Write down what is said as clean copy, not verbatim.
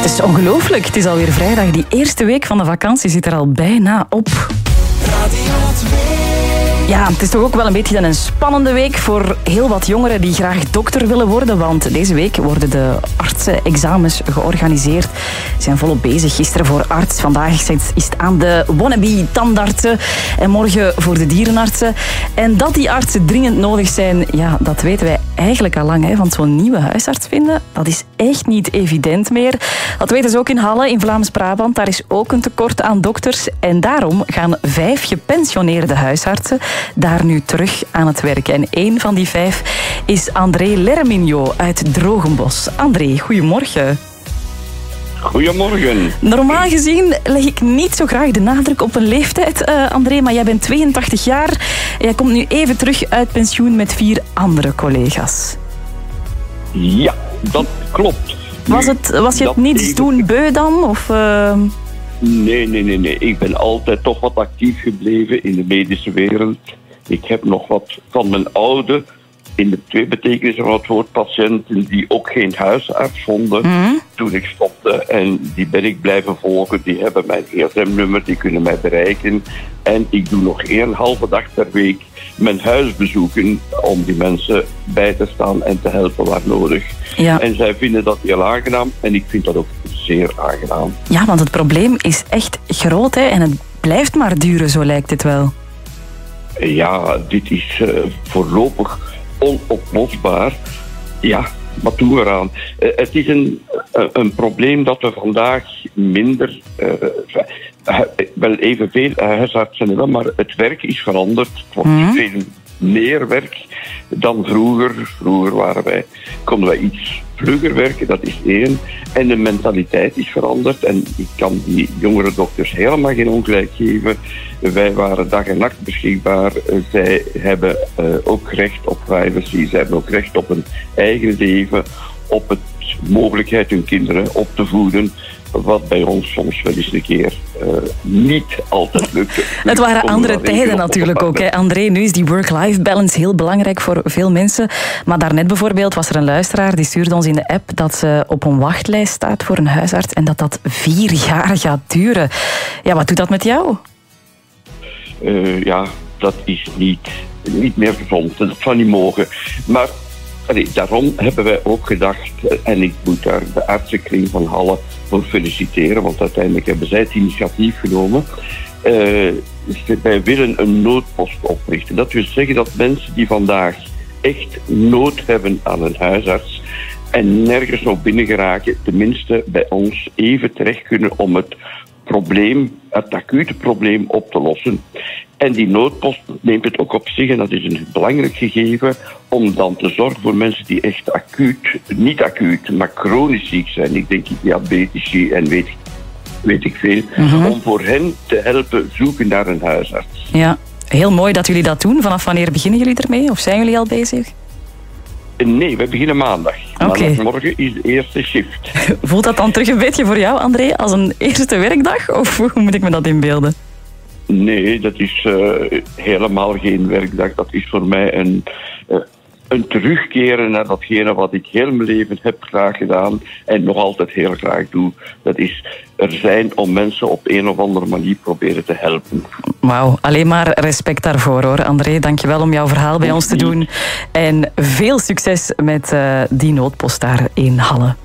Het is ongelooflijk. Het is alweer vrijdag. Die eerste week van de vakantie zit er al bijna op. Ja, het is toch ook wel een beetje een spannende week voor heel wat jongeren die graag dokter willen worden. Want deze week worden de artsenexamens georganiseerd. Ze zijn volop bezig. Gisteren voor arts, vandaag is het aan de wannabe tandartsen. En morgen voor de dierenartsen. En dat die artsen dringend nodig zijn, ja, dat weten wij eigenlijk al lang. Hè, want zo'n nieuwe huisarts vinden, dat is echt niet evident meer. Dat weten ze ook in Halle, in Vlaams-Brabant. Daar is ook een tekort aan dokters. En daarom gaan 5 gepensioneerde huisartsen daar nu terug aan het werk. En één van die 5 is André Lerminio uit Drogenbos. André, goedemorgen. Goedemorgen. Normaal gezien leg ik niet zo graag de nadruk op een leeftijd, André, maar jij bent 82 jaar. En jij komt nu even terug uit pensioen met 4 andere collega's. Ja, dat klopt. Was je het niets doen beu dan? Of, Nee. Ik ben altijd toch wat actief gebleven in de medische wereld. Ik heb nog wat van mijn oude, in de 2 betekenissen van het woord, patiënten die ook geen huisarts vonden toen ik stopte. En die ben ik blijven volgen. Die hebben mijn gsm-nummer, die kunnen mij bereiken. En ik doe nog 1,5 dag per week mijn huis bezoeken om die mensen bij te staan en te helpen waar nodig. Ja. En zij vinden dat heel aangenaam en ik vind dat ook zeer aangenaam. Ja, want het probleem is echt groot, hè? En het blijft maar duren, zo lijkt het wel. Ja, dit is voorlopig onoplosbaar. Ja, wat doen we eraan? Het is een probleem dat we vandaag minder... wel evenveel huisartsen hebben, maar het werk is veranderd. Het wordt veel meer werk dan vroeger. Vroeger konden wij iets vlugger werken, dat is 1. En de mentaliteit is veranderd. En ik kan die jongere dokters helemaal geen ongelijk geven. Wij waren dag en nacht beschikbaar. Zij hebben ook recht op privacy. Zij hebben ook recht op een eigen leven. Op de mogelijkheid hun kinderen op te voeden. Wat bij ons soms wel eens een keer niet altijd lukt. Het waren andere tijden natuurlijk ook, hè, André. Nu is die work-life balance heel belangrijk voor veel mensen. Maar daarnet bijvoorbeeld was er een luisteraar die stuurde ons in de app dat ze op een wachtlijst staat voor een huisarts en dat 4 jaar gaat duren. Ja, wat doet dat met jou? Ja, dat is niet meer gezond. Dat zou niet mogen. Maar daarom hebben wij ook gedacht, en ik moet daar de artsenkring van Halle voor feliciteren, want uiteindelijk hebben zij het initiatief genomen. Wij willen een noodpost oprichten. Dat wil zeggen dat mensen die vandaag echt nood hebben aan een huisarts en nergens nog binnen geraken, tenminste bij ons even terecht kunnen om het acute probleem op te lossen. En die noodpost neemt het ook op zich, en dat is een belangrijk gegeven, om dan te zorgen voor mensen die echt niet acuut, maar chronisch ziek zijn. Ik denk diabetici en weet ik veel. Om voor hen te helpen zoeken naar een huisarts. Ja, heel mooi dat jullie dat doen. Vanaf wanneer beginnen jullie ermee? Of zijn jullie al bezig? Nee, we beginnen maandag. Okay. Morgen is de eerste shift. Voelt dat dan terug een beetje voor jou, André, als een eerste werkdag? Of hoe moet ik me dat inbeelden? Nee, dat is helemaal geen werkdag. Dat is voor mij een terugkeren naar datgene wat ik heel mijn leven heb graag gedaan en nog altijd heel graag doe. Dat is er zijn om mensen op een of andere manier proberen te helpen. Wauw, alleen maar respect daarvoor hoor. André, dankjewel om jouw verhaal bij ons te doen. En veel succes met die noodpost daar in Halle.